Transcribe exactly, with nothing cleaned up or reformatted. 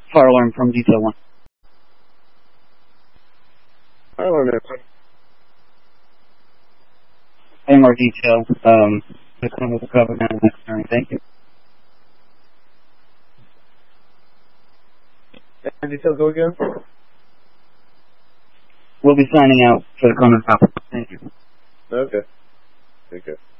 Fire alarm from detail one. Fire alarm answer. A M R detail, um, to come with the cover now next turn. Thank you. And detail go again? We'll be signing out for the Conant Copper. Thank you. Okay. Okay.